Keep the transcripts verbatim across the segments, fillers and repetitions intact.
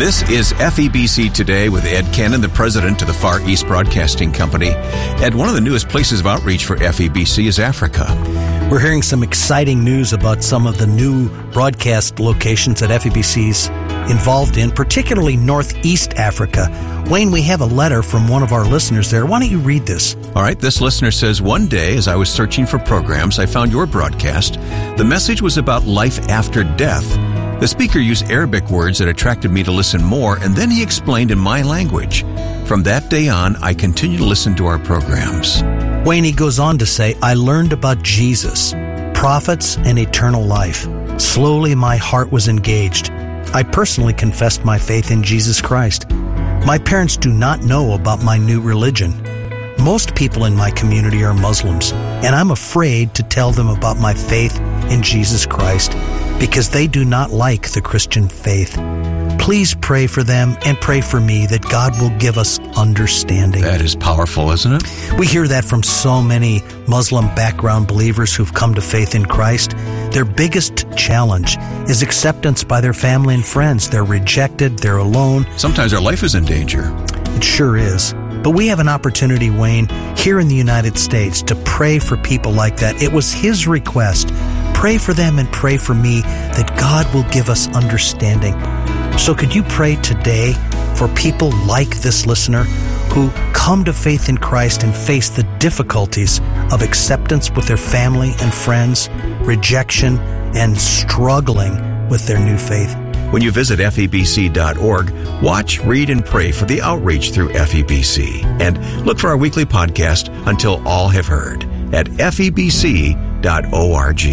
This is F E B C Today with Ed Cannon, the president of the Far East Broadcasting Company. Ed, one of the newest places of outreach for F E B C is Africa. We're hearing some exciting news about some of the new broadcast locations that F E B C's involved in, particularly Northeast Africa. Wayne, we have a letter from one of our listeners there. Why don't you read this? All right, this listener says, one day as I was searching for programs, I found your broadcast. The message was about life after death. The speaker used Arabic words that attracted me to listen more, and then he explained in my language. From that day on, I continue to listen to our programs. Wayne, he goes on to say, I learned about Jesus, prophets, and eternal life. Slowly, my heart was engaged. I personally confessed my faith in Jesus Christ. My parents do not know about my new religion. Most people in my community are Muslims, and I'm afraid to tell them about my faith in Jesus Christ because they do not like the Christian faith. Please pray for them and pray for me that God will give us understanding. That is powerful, isn't it? We hear that from so many Muslim background believers who've come to faith in Christ. Their biggest challenge is acceptance by their family and friends. They're rejected, they're alone. Sometimes their life is in danger. It sure is. But we have an opportunity, Wayne, here in the United States to pray for people like that. It was his request. Pray for them and pray for me that God will give us understanding. So could you pray today for people like this listener who come to faith in Christ and face the difficulties of acceptance with their family and friends, rejection, and struggling with their new faith? When you visit F E B C dot org, watch, read, and pray for the outreach through F E B C. And look for our weekly podcast, Until All Have Heard, at F E B C dot org.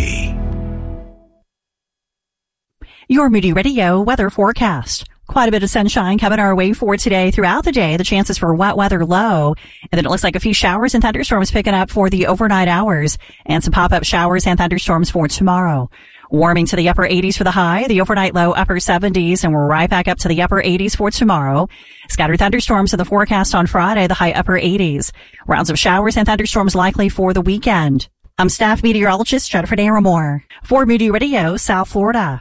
Your Moody Radio weather forecast. Quite a bit of sunshine coming our way for today throughout the day. The chances for wet weather low. And then it looks like a few showers and thunderstorms picking up for the overnight hours and some pop-up showers and thunderstorms for tomorrow. Warming to the upper eighties for the high, the overnight low upper seventies, and we're right back up to the upper eighties for tomorrow. Scattered thunderstorms in the forecast on Friday, the high upper eighties. Rounds of showers and thunderstorms likely for the weekend. I'm staff meteorologist Jennifer Naramore for Moody Radio, South Florida.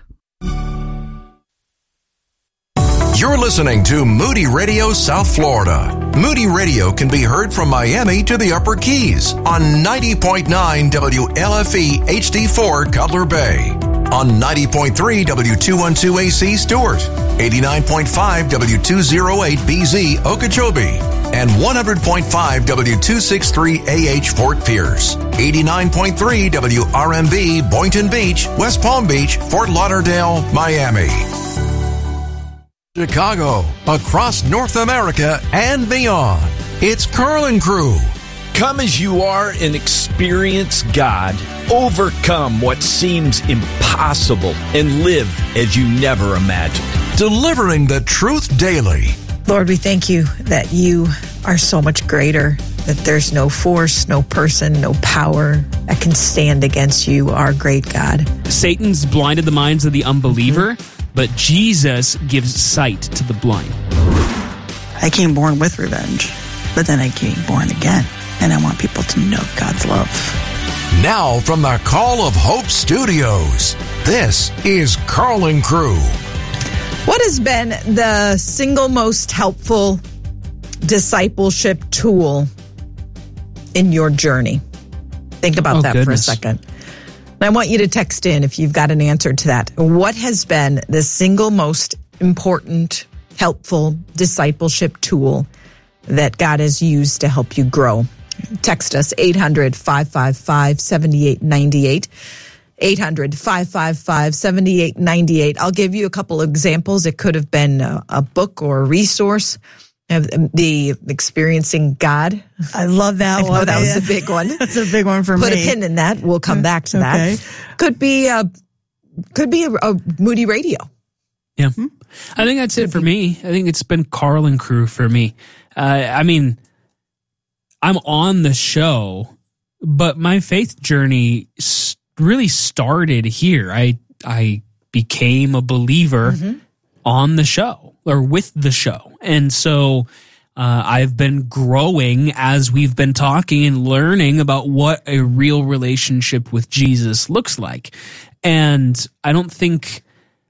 You're listening to Moody Radio South Florida. Moody Radio can be heard from Miami to the Upper Keys on ninety point nine W L F E H D four Cutler Bay, on ninety point three W two twelve A C Stewart, eighty-nine point five W two oh eight B Z Okeechobee, and one hundred point five W two sixty-three A H Fort Pierce, eighty-nine point three W R M B Boynton Beach, West Palm Beach, Fort Lauderdale, Miami. Chicago, across North America and beyond. It's Carl and Crew. Come as you are and experience God. Overcome what seems impossible and live as you never imagined. Delivering the truth daily. Lord, we thank you that you are so much greater, that there's no force, no person, no power that can stand against you, our great God. Satan's blinded the minds of the unbeliever, mm-hmm. but Jesus gives sight to the blind. I came born with revenge, but then I came born again, and I want people to know God's love. Now from the Call of Hope Studios, this is Carl and Crew. What has been the single most helpful discipleship tool in your journey? Think about oh, that goodness. for a second. And I want you to text in if you've got an answer to that. What has been the single most important, helpful discipleship tool that God has used to help you grow? Text us eight hundred, five five five, seven eight nine eight. eight hundred, five five five, seven eight nine eight. I'll give you a couple of examples. It could have been a, a book or a resource. The Experiencing God. I love that I one. know that was a big one. That's a big one for Put me. Put a pin in that. We'll come back to okay. that. Could be a, could be a, a Moody Radio. Yeah. Hmm? I think that's it for me. I think it's been Carl and Crew for me. Uh, I mean, I'm on the show, but my faith journey really started here. I I became a believer mm-hmm. on the show or with the show. And so uh, I've been growing as we've been talking and learning about what a real relationship with Jesus looks like. And I don't think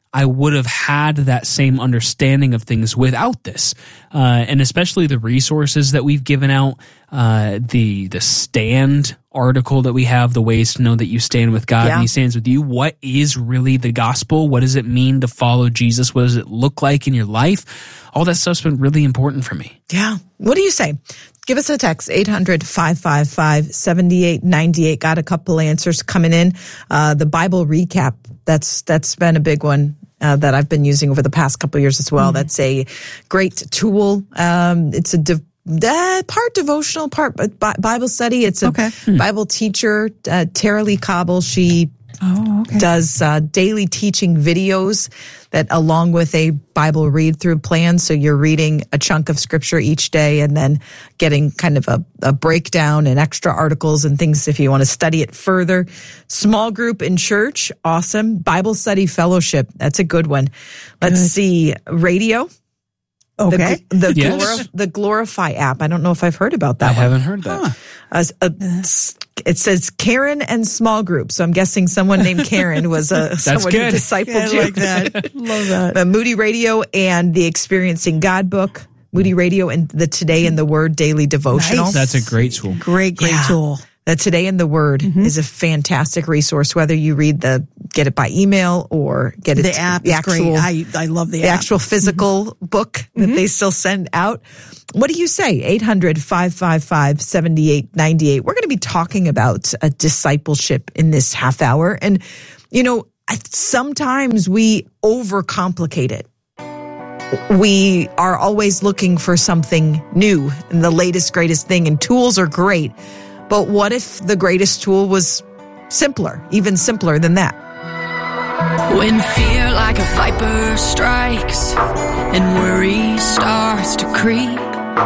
I would have had that same understanding of things without this. Uh, and especially the resources that we've given out, uh, the the stand article that we have, the ways to know that you stand with God Yeah. and he stands with you. What is really the gospel? What does it mean to follow Jesus? What does it look like in your life? All that stuff's been really important for me. Yeah. What do you say? Give us a text, eight hundred, five five five, seven eight nine eight. Got a couple answers coming in. Uh, the Bible recap, that's that's been a big one uh, that I've been using over the past couple of years as well. Mm-hmm. That's a great tool. Um, it's a de- uh, part devotional, part Bible study. It's a okay. Bible teacher, uh, Tara Lee Cobble. She Oh, okay. does uh, daily teaching videos that along with a Bible read through plan. So you're reading a chunk of scripture each day and then getting kind of a, a breakdown and extra articles and things if you want to study it further. Small group in church. Awesome. Bible study fellowship. That's a good one. Let's good. see. Radio. Okay. The, the, yes. Glorif- the Glorify app. I don't know if I've heard about that I one. haven't heard that. Huh. Uh, uh, it says Karen and small group. So I'm guessing someone named Karen was a someone good. who discipled Yeah, I you. like that. Love that. The Moody Radio and the Experiencing God book. Moody Radio and the Today in the Word daily devotional. Nice. That's a great tool. Great, great Yeah. tool. The Today in the Word Mm-hmm. is a fantastic resource, whether you read the, get it by email or get it The app the is actual, great. I, I love the, the app. actual physical mm-hmm. book that mm-hmm. they still send out. What do you say? eight hundred, five five five, seven eight nine eight. We're going to be talking about a discipleship in this half hour. And, you know, sometimes we overcomplicate it. We are always looking for something new and the latest, greatest thing, and tools are great. But what if the greatest tool was simpler, even simpler than that? When fear like a viper strikes and worry starts to creep,